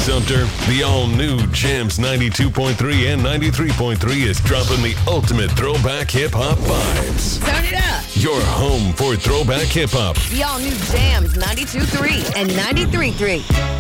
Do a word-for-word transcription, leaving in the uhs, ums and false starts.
Sumter, the all-new Jams ninety-two point three and ninety-three point three is dropping the ultimate throwback hip-hop vibes. Turn it up. Your home for throwback hip-hop. The all-new Jams ninety-two point three and ninety-three point three.